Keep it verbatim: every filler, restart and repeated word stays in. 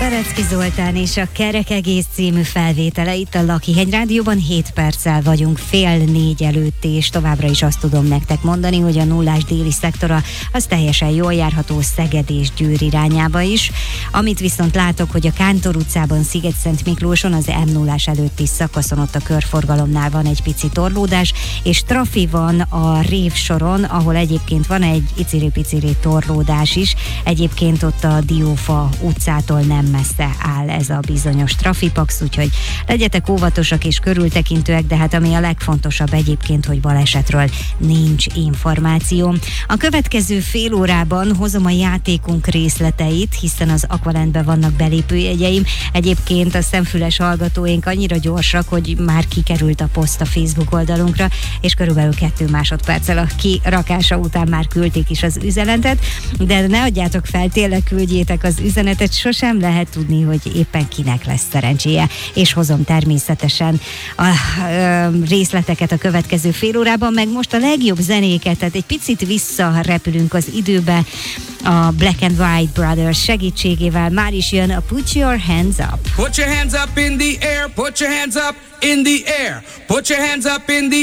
Berecki Zoltán és a Kerek Egész című felvétele itt a Lakihegy Rádióban. Hét perccel vagyunk fél négy előtt, és továbbra is azt tudom nektek mondani, hogy a nullás déli szektora az teljesen jól járható Szeged és Győr irányába is. Amit viszont látok, hogy a Kántor utcában, Sziget-Szent Miklóson az em nullás előtti szakaszon, ott a körforgalomnál van egy pici torlódás, és trafi van a Révsoron, ahol egyébként van egy iciri-piciri torlódás is. Egyébként ott a Diófa utcától nem messze áll ez a bizonyos trafipax, úgyhogy legyetek óvatosak és körültekintőek, de hát ami a legfontosabb egyébként, hogy balesetről nincs információ. A következő fél órában hozom a játékunk részleteit, hiszen az Aqualentben vannak belépőjegyeim. Egyébként a szemfüles hallgatóink annyira gyorsak, hogy már kikerült a poszt a Facebook oldalunkra, és körülbelül kettő másodperccel a kirakása után már küldték is az üzenetet, de ne adjátok fel, tényleg küldjétek az üzenetet, sosem lehet tudni, hogy éppen kinek lesz szerencséje, és hozom természetesen a, a, a részleteket a következő fél órában, meg most a legjobb zenéket, tehát egy picit visszarepülünk az időbe a Black and White Brothers segítségével. Már is jön a Put Your Hands Up. Put your hands up in the air, put your hands up in the air, put your hands up in the